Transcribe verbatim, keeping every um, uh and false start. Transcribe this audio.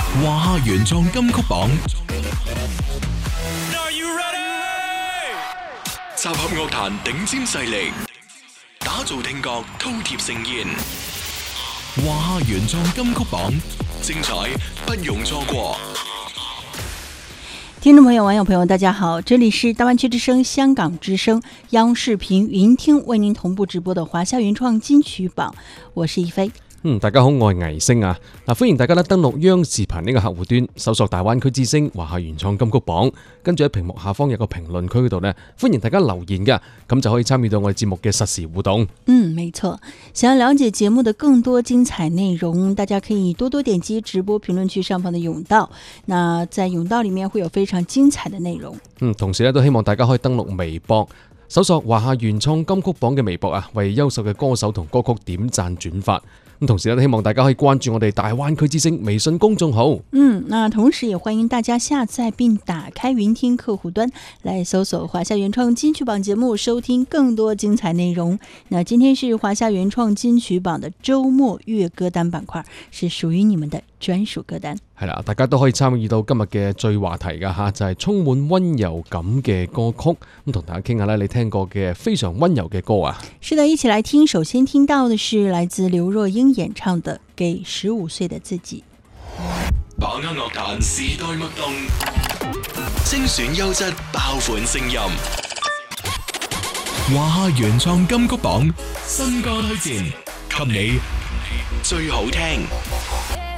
華夏原創金曲榜，集合樂壇頂尖勢力，打造聽覺饕餮盛宴。華夏原創金曲榜，精彩不容錯過。 听众朋友、网友朋友，大家好，这里是大湾区之声、香港之声、央视频云听为您同步直播的華夏原創金曲榜，我是一菲。 嗯，大家好，我係倪星啊！嗱，歡迎大家咧登錄央視頻呢個客戶端，搜索大灣區之聲華夏原創金曲榜，跟住喺屏幕下方有個評論區嗰度呢，歡迎大家留言噶，咁就可以參與到我哋節目嘅實時互動。 嗯，沒錯，想要了解節目的更多精彩內容，大家可以多多點擊直播評論區上方的甬道，那在甬道裡面會有非常精彩的內容。 嗯，同時咧都希望大家可以登錄微博，搜索華夏原創金曲榜嘅微博啊，為優秀嘅歌手同歌曲點讚轉發。咁同時咧，希望大家可以關注我哋大灣區之聲微信公眾號。 嗯，那同時也歡迎大家下載並打開雲聽客戶端，來搜索華夏原創金曲榜節目，收聽更多精彩內容。那今天是華夏原創金曲榜的週末粵歌單板塊，是屬於你們的專屬歌單。 係啦，大家都可以參與到今日嘅最話題噶吓，就係充滿溫柔感嘅歌曲。咁同大家傾下咧，你聽過嘅非常溫柔嘅歌啊？ 是的，一起來聽。首先聽到的是來自劉若英演唱的《給十五歲的自己》。 把握樂壇時代脈動，精選優質爆款聲音。華夏原創金曲榜新歌推薦，給你最好聽。